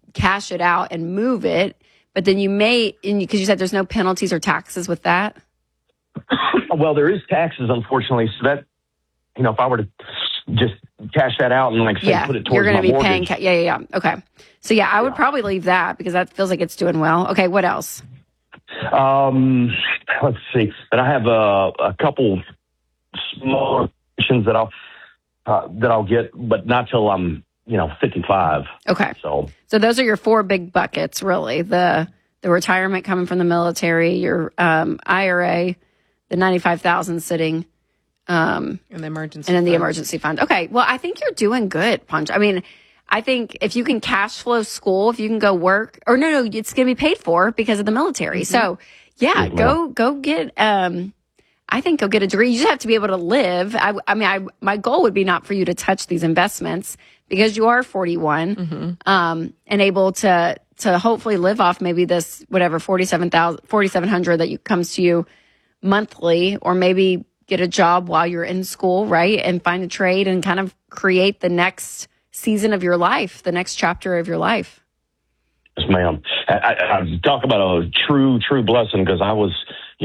cash it out and move it, but then you may, because you said there's no penalties or taxes with that. Well, there is taxes, unfortunately. So that, if I were to just cash that out and put it towards you're going to be mortgage. paying. Yeah. Okay. So I would probably leave that because that feels like it's doing well. Okay. What else? Let's see. And I have a couple small missions that I'll get, but not till I'm 55. Okay. So those are your 4 big buckets, really. The retirement coming from the military, your IRA, the $95,000 sitting, and the emergency, and then the emergency fund. Okay. Well, I think you're doing good, Punch. I mean, I think if you can cash flow school, if you can go work, or no, it's going to be paid for because of the military. So go get. I think go get a degree. You just have to be able to live. My goal would be not for you to touch these investments because you are 41, and able to hopefully live off maybe this whatever $4,700 that comes to you monthly, or maybe get a job while you're in school, right, and find a trade and kind of create the next season of your life, the next chapter of your life. Yes, ma'am. I talk about a true blessing because I was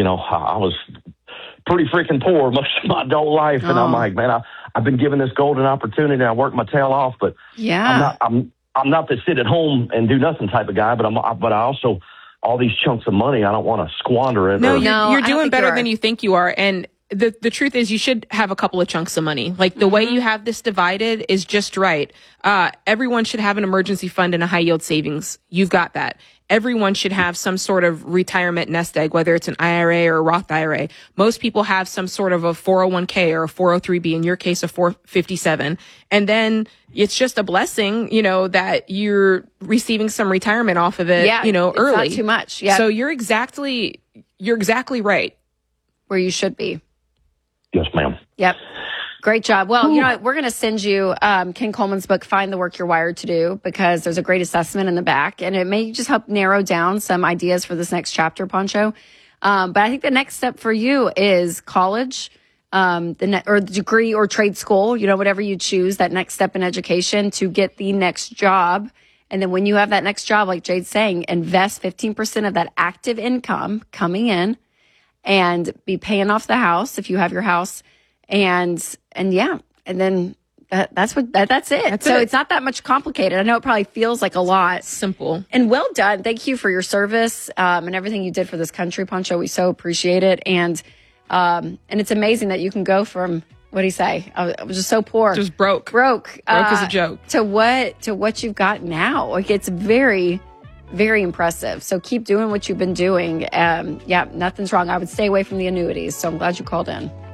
pretty freaking poor most of my adult life. And I'm like, man, I've been given this golden opportunity. I worked my tail off, but I'm not the sit at home and do nothing type of guy, but I also, all these chunks of money, I don't want to squander it. No, you're doing better than you think you are. And the truth is you should have a couple of chunks of money. Like the way you have this divided is just right. Everyone should have an emergency fund and a high yield savings. You've got that. Everyone should have some sort of retirement nest egg, whether it's an IRA or a Roth IRA. Most people have some sort of a 401k or a 403b, in your case, a 457. And then it's just a blessing, that you're receiving some retirement off of it, early. It's not too much. Yeah. So you're exactly right where you should be. Yes, ma'am. Yep. Great job. Well, we're going to send you Ken Coleman's book, Find the Work You're Wired to Do, because there's a great assessment in the back, and it may just help narrow down some ideas for this next chapter, Pancho. But I think the next step for you is college, or the degree or trade school, whatever you choose, that next step in education to get the next job. And then when you have that next job, like Jade's saying, invest 15% of that active income coming in and be paying off the house if you have your house. And then that's it. So it's not that much complicated. I know it probably feels like a lot. Simple. And well done. Thank you for your service, and everything you did for this country, Pancho. We so appreciate it. And it's amazing that you can go from, what do you say? I was just so poor. Just broke. Broke as a joke. To what you've got now. Like, it's very, very impressive. So keep doing what you've been doing. Nothing's wrong. I would stay away from the annuities. So I'm glad you called in.